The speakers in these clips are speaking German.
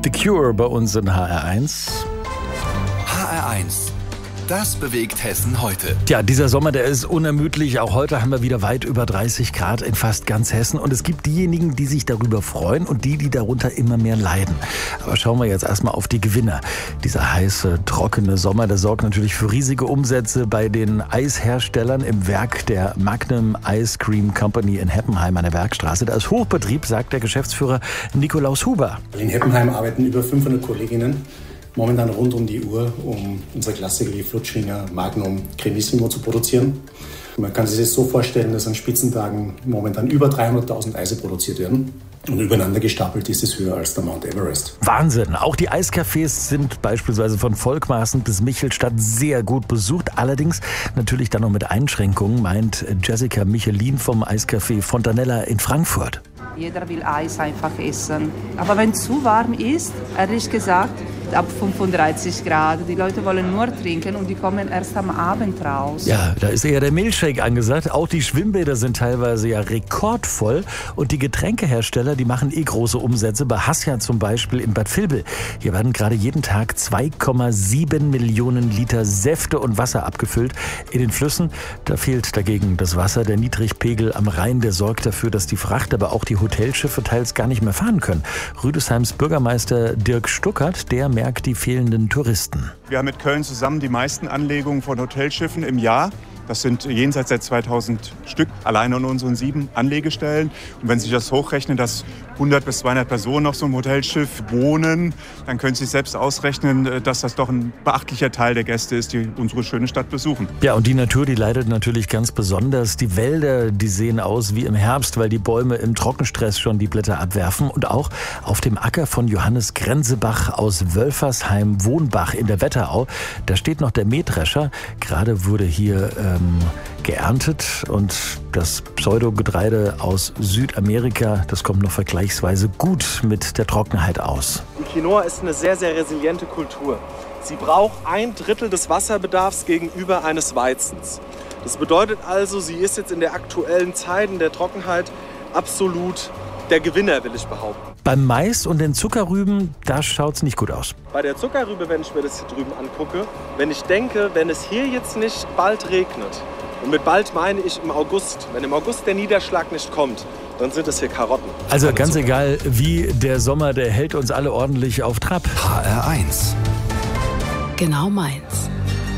The Cure bei uns in HR1. HR1, das bewegt Hessen heute. Tja, dieser Sommer, der ist unermüdlich. Auch heute haben wir wieder weit über 30 Grad in fast ganz Hessen. Und es gibt diejenigen, die sich darüber freuen und die darunter immer mehr leiden. Aber schauen wir jetzt erstmal auf die Gewinner. Dieser heiße, trockene Sommer, der sorgt natürlich für riesige Umsätze bei den Eisherstellern im Werk der Magnum Ice Cream Company in Heppenheim an der Werkstraße. Da ist Hochbetrieb, sagt der Geschäftsführer Nikolaus Huber. In Heppenheim arbeiten über 500 Kolleginnen momentan rund um die Uhr, um unsere Klassiker wie Flutschfinger, Magnum, Cremissimo zu produzieren. Man kann sich das so vorstellen, dass an Spitzentagen momentan über 300.000 Eise produziert werden. Und übereinander gestapelt ist es höher als der Mount Everest. Wahnsinn! Auch die Eiscafés sind beispielsweise von Volkmarsen bis Michelstadt sehr gut besucht. Allerdings natürlich dann noch mit Einschränkungen, meint Jessica Michelin vom Eiscafé Fontanella in Frankfurt. Jeder will Eis einfach essen. Aber wenn es zu warm ist, ehrlich gesagt, ab 35 Grad, die Leute wollen nur trinken und die kommen erst am Abend raus. Ja, da ist eher der Milchshake angesagt. Auch die Schwimmbäder sind teilweise ja rekordvoll. Und die Getränkehersteller, die machen große Umsätze. Bei Hassia zum Beispiel in Bad Vilbel. Hier werden gerade jeden Tag 2,7 Millionen Liter Säfte und Wasser abgefüllt. In den Flüssen, da fehlt dagegen das Wasser. Der Niedrigpegel am Rhein, der sorgt dafür, dass die Fracht, aber auch die Hotelschiffe teils gar nicht mehr fahren können. Rüdesheims Bürgermeister Dirk Stuckert, der merkt die fehlenden Touristen. Wir haben mit Köln zusammen die meisten Anlegungen von Hotelschiffen im Jahr. Das sind jenseits der 2000 Stück, alleine an unseren 7 Anlegestellen. Und wenn Sie sich das hochrechnen, dass 100 bis 200 Personen auf so einem Hotelschiff wohnen, dann können Sie sich selbst ausrechnen, dass das doch ein beachtlicher Teil der Gäste ist, die unsere schöne Stadt besuchen. Ja, und die Natur, die leidet natürlich ganz besonders. Die Wälder, die sehen aus wie im Herbst, weil die Bäume im Trockenstress schon die Blätter abwerfen. Und auch auf dem Acker von Johannes Grenzebach aus Wölfersheim-Wohnbach in der Wetterau, da steht noch der Mähdrescher. Gerade wurde hier geerntet und das Pseudogetreide aus Südamerika, das kommt noch vergleichsweise gut mit der Trockenheit aus. Die Quinoa ist eine sehr, sehr resiliente Kultur. Sie braucht 1/3 des Wasserbedarfs gegenüber eines Weizens. Das bedeutet also, sie ist jetzt in der aktuellen Zeit, in der Trockenheit, absolut der Gewinner, will ich behaupten. Beim Mais und den Zuckerrüben, da schaut's nicht gut aus. Bei der Zuckerrübe, wenn ich mir das hier drüben angucke, wenn ich denke, wenn es hier jetzt nicht bald regnet, und mit bald meine ich im August, wenn im August der Niederschlag nicht kommt, dann sind es hier Karotten. Also ganz egal wie, der Sommer, der hält uns alle ordentlich auf Trab. HR1. Genau meins.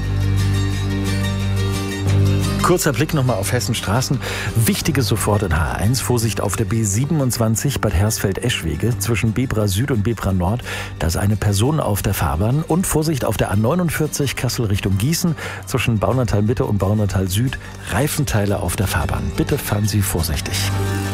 Kurzer Blick nochmal auf Hessens Straßen. Wichtiges sofort in HR1. Vorsicht auf der B27 Bad Hersfeld-Eschwege zwischen Bebra Süd und Bebra Nord. Da ist eine Person auf der Fahrbahn. Und Vorsicht auf der A49 Kassel Richtung Gießen zwischen Baunatal Mitte und Baunatal Süd. Reifenteile auf der Fahrbahn. Bitte fahren Sie vorsichtig.